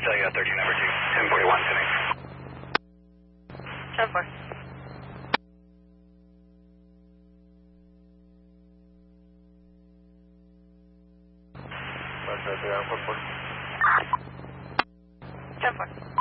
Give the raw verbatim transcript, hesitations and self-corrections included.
Visalia thirteen number two, ten forty-one, ten eight. ten four. ten four.